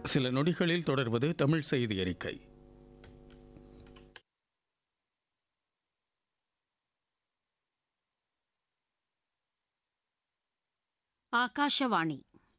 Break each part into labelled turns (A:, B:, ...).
A: சில நொடிகளில் தொடர்வது தமிழ் செய்தி அறிக்கை.
B: ಆಕಾಶವಾಣಿ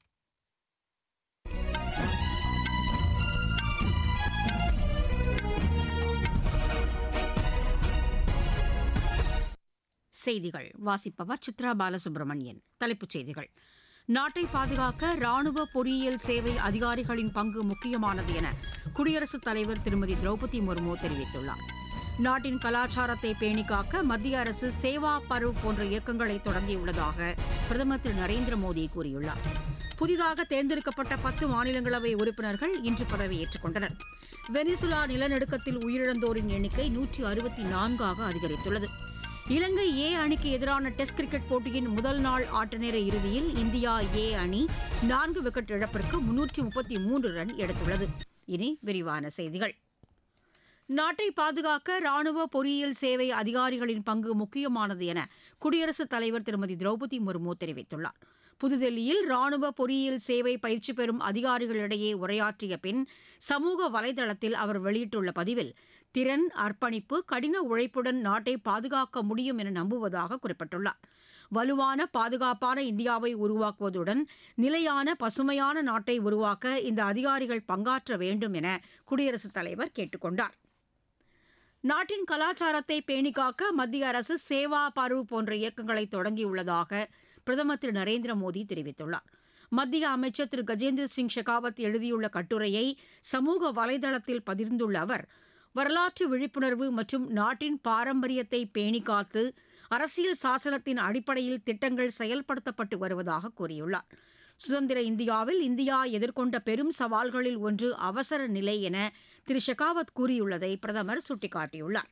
B: செய்திகள் வாசிப்பவர் சித்ரா பாலசுப்ரமணியன். தலைப்புச் செய்திகள்: நாட்டை பாதுகாக்க ராணுவ பொறியியல் சேவை அதிகாரிகளின் பங்கு முக்கியமானது என குடியரசுத் தலைவர் திருமதி திரௌபதி முர்மு தெரிவித்துள்ளார். நாட்டின் கலாச்சாரத்தை பேணிக்காக்க மத்திய அரசு சேவா பர்வ் போன்ற இயக்கங்களை தொடங்கியுள்ளதாக பிரதமர் திரு நரேந்திர மோடி கூறியுள்ளார். புதிதாக தேர்ந்தெடுக்கப்பட்ட 10 மாநிலங்களவை உறுப்பினர்கள் இன்று பதவியேற்றுக் கொண்டனர். வெனிசுலா நிலநடுக்கத்தில் உயிரிழந்தோரின் எண்ணிக்கை 164ஆக அதிகரித்துள்ளது. இலங்கை ஏ அணிக்கு எதிரான டெஸ்ட் கிரிக்கெட் போட்டியின் முதல் நாள் ஆட்டநேர இறுதியில் இந்தியா ஏ அணி 4 விக்கெட் இழப்பிற்கு 333 ரன் எடுத்துள்ளது. இனி விரிவான செய்திகள். நாட்டை பாதுகாக்க ராணுவ பொறியியல் சேவை அதிகாரிகளின் பங்கு முக்கியமானது என குடியரசுத் தலைவர் திருமதி திரௌபதி முர்மு தெரிவித்துள்ளார். புதுதில்லியில் ராணுவ பொறியியல் சேவை பயிற்சி பெறும் அதிகாரிகளிடையே உரையாற்றிய பின் சமூக வலைதளத்தில் அவர் வெளியிட்டுள்ள பதிவில், திறன், அர்ப்பணிப்பு, கடின உழைப்புடன் நாட்டை பாதுகாக்க முடியும் என நம்புவதாக குறிப்பிட்டுள்ளார். வலுவான பாதுகாப்பான இந்தியாவை உருவாக்குவதுடன் நிலையான பசுமையான நாட்டை உருவாக்க இந்த அதிகாரிகள் பங்காற்ற வேண்டும் என குடியரசுத் தலைவர் கேட்டுக் கொண்டார். நாட்டின் கலாச்சாரத்தை பேணிக்காக்க மத்திய அரசு சேவா பர்வ் போன்ற இயக்கங்களை தொடங்கியுள்ளதாக பிரதமர் திரு நரேந்திர மோடி தெரிவித்துள்ளார். மத்திய அமைச்சர் திரு கஜேந்திர சிங் ஷெகாவத் எழுதியுள்ள கட்டுரையை சமூக வலைதளத்தில் பகிர்ந்துள்ள அவர், வரலாற்று விழிப்புணர்வு மற்றும் நாட்டின் பாரம்பரியத்தை பேணிக்காத்து அரசியல் சாசனத்தின் அடிப்படையில் திட்டங்கள் செயல்படுத்தப்பட்டு வருவதாக கூறியுள்ளார். சுதந்திர இந்தியாவில் இந்தியா எதிர்கொண்ட பெரும் சவால்களில் ஒன்று அவசர நிலை என திரு ஷெகாவத் கூறியுள்ளதை பிரதமர் சுட்டிக்காட்டியுள்ளார்.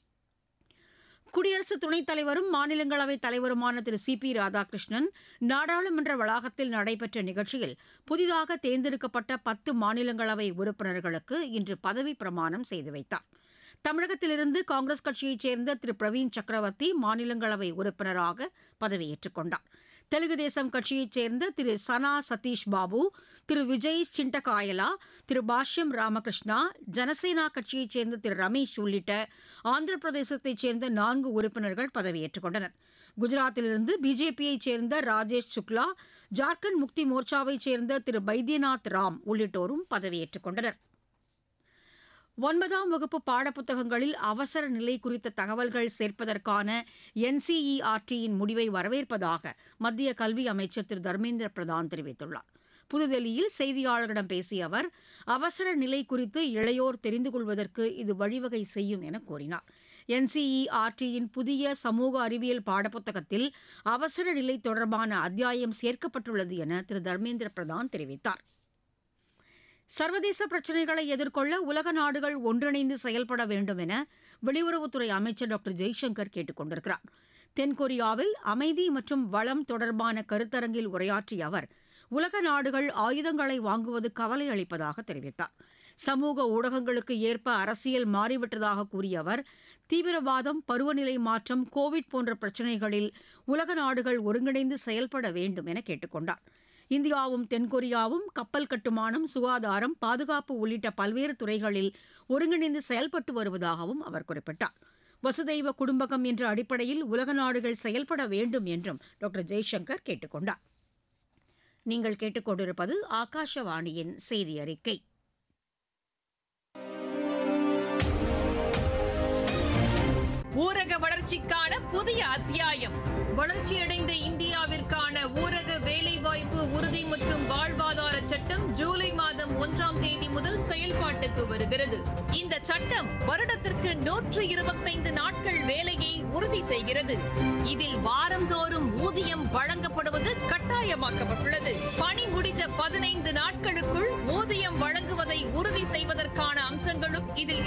B: குடியரசு துணைத் தலைவரும் மாநிலங்களவைத் தலைவருமான திரு சி.பி. ராதாகிருஷ்ணன் நாடாளுமன்ற வளாகத்தில் நடைபெற்ற நிகழ்ச்சியில் புதிதாக தேர்ந்தெடுக்கப்பட்ட 10 மாநிலங்களவை உறுப்பினர்களுக்கு இன்று பதவிப் பிரமாணம் செய்து வைத்தார். தமிழகத்திலிருந்து காங்கிரஸ் கட்சியைச் சேர்ந்த திரு பிரவீன் சக்கரவர்த்தி மாநிலங்களவை உறுப்பினராக பதவியேற்றுக் கொண்டார். தெலுங்கு தேசம் கட்சியைச் சேர்ந்த திரு சனா சதீஷ் பாபு, திரு விஜய் சிண்டகாயலா, திரு பாஷ்யம் ராமகிருஷ்ணா, ஜனசேனா கட்சியைச் சேர்ந்த திரு ரமேஷ் உள்ளிட்ட ஆந்திர பிரதேசத்தைச் சேர்ந்த 4 உறுப்பினர்கள் பதவியேற்றுக் கொண்டனர். குஜராத்திலிருந்து பிஜேபியைச் சேர்ந்த ராஜேஷ் சுக்லா, ஜார்க்கண்ட் முக்தி மோர்ச்சாவைச் சேர்ந்த திரு பைத்யநாத் ராம் உள்ளிட்டோரும் பதவியேற்றுக் கொண்டனர். 9ஆம் வகுப்பு பாடப்புத்தகங்களில் அவசர நிலை குறித்த தகவல்கள் சேர்ப்பதற்கான NCERT-யின் முடிவை வரவேற்பதாக மத்திய கல்வி அமைச்சர் திரு தர்மேந்திர பிரதான் தெரிவித்துள்ளார். புதுதில்லியில் செய்தியாளர்களிடம் பேசிய அவர், அவசர நிலை குறித்து இளையோர் தெரிந்து கொள்வதற்கு இது வழிவகை செய்யும் என கூறினார். NCERT-யின் புதிய சமூக அறிவியல் பாடப்புத்தகத்தில் அவசர நிலை தொடர்பான அத்தியாயம் சேர்க்கப்பட்டுள்ளது என திரு தர்மேந்திர பிரதான் தெரிவித்தார். சர்வதேச பிரச்சினைகளை எதிர்கொள்ள உலக நாடுகள் ஒன்றிணைந்து செயல்பட வேண்டும் என வெளியுறவுத்துறை அமைச்சர் டாக்டர் ஜெய்சங்கர் கேட்டுக் கொண்டிருக்கிறார். தென்கொரியாவில் அமைதி மற்றும் வளம் தொடர்பான கருத்தரங்கில் உரையாற்றிய அவர், உலக நாடுகள் ஆயுதங்களை வாங்குவது கவலை அளிப்பதாக தெரிவித்தார். சமூக ஊடகங்களுக்கு ஏற்ப அரசியல் மாறிவிட்டதாக கூறிய அவர், தீவிரவாதம், பருவநிலை மாற்றம், கோவிட் போன்ற பிரச்சினைகளில் உலக நாடுகள் ஒருங்கிணைந்து செயல்பட வேண்டும் என கேட்டுக் கொண்டார். இந்தியாவும் தென்கொரியாவும் கப்பல் கட்டுமானம், சுகாதாரம், பாதுகாப்பு உள்ளிட்ட பல்வேறு துறைகளில் ஒருங்கிணைந்து செயல்பட்டு வருவதாகவும் அவர் குறிப்பிட்டார். வசுதைவ குடும்பகம் என்ற அடிப்படையில் உலக நாடுகள் செயல்பட வேண்டும் என்றும் டாக்டர் ஜெய்சங்கர் கேட்டுக் கொண்டார். நீங்கள் கேட்டுக்கொண்டிருப்பது ஆகாஷவாணியின் செய்தி அறிக்கை.
C: ஊரக வளர்ச்சிக்கான புதிய அத்தியாயம். வளர்ச்சியடைந்த இந்தியாவிற்கான ஊரக வேலைவாய்ப்பு உறுதி மற்றும் வாழ்வாதார சட்டம் ஜூலை மாதம் 1ஆம் தேதி முதல் செயல்பாட்டுக்கு வருகிறது. இந்த சட்டம் வருடத்திற்கு 125 நாட்கள் வேலையை உறுதி செய்கிறது. இதில் வாரந்தோறும் ஊதியம் வழங்கப்படுவது கட்டாயமாக்கப்பட்டுள்ளது. பணி முடிந்த 15 நாட்களுக்குள் ஊதியம் வழங்குவதை உறுதி செய்வதற்கான அம்சங்களும் இதில்